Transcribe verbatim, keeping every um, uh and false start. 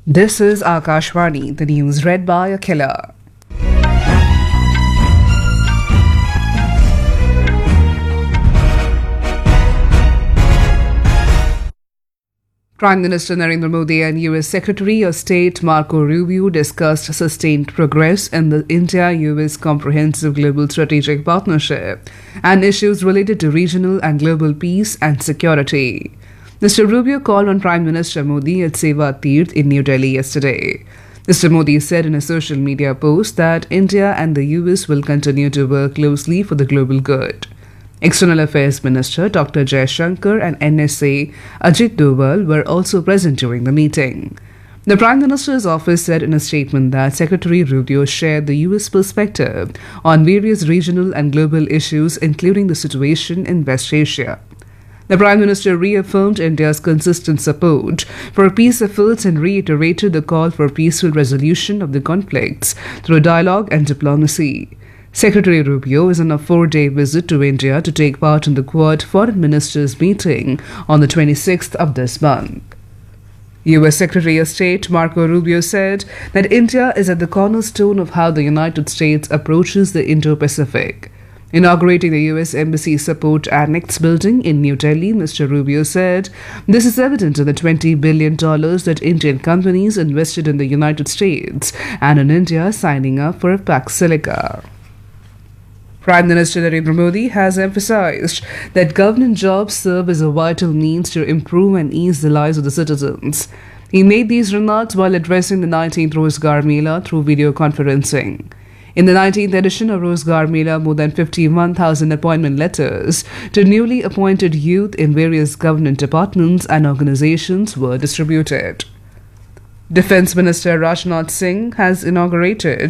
This is Akashvani, the news read by Akhila. Prime Minister Narendra Modi and U S Secretary of State Marco Rubio discussed sustained progress in the India-U S Comprehensive Global Strategic Partnership and issues related to regional and global peace and security. Mister Rubio called on Prime Minister Modi at Seva Tirth in New Delhi yesterday. Mister Modi said in a social media post that India and the U S will continue to work closely for the global good. External Affairs Minister Doctor Jaishankar and N S A Ajit Doval were also present during the meeting. The Prime Minister's office said in a statement that Secretary Rubio shared the U S perspective on various regional and global issues, including the situation in West Asia. The Prime Minister reaffirmed India's consistent support for peace efforts and reiterated the call for peaceful resolution of the conflicts through dialogue and diplomacy. Secretary Rubio is on a four-day visit to India to take part in the Quad Foreign Ministers meeting on the twenty-sixth of this month. U S Secretary of State Marco Rubio said that India is at the cornerstone of how the United States approaches the Indo-Pacific. Inaugurating the U S Embassy Support Annex building in New Delhi, Mister Rubio said, "This is evident in the twenty billion dollars that Indian companies invested in the United States and in India signing up for Pax Silica." Prime Minister Narendra Modi has emphasized that government jobs serve as a vital means to improve and ease the lives of the citizens. He made these remarks while addressing the nineteenth Rozgar Mela through video conferencing. In the nineteenth edition of Rozgar Mela, more than fifty-one thousand appointment letters to newly appointed youth in various government departments and organizations were distributed. Defence Minister Rajnath Singh has inaugurated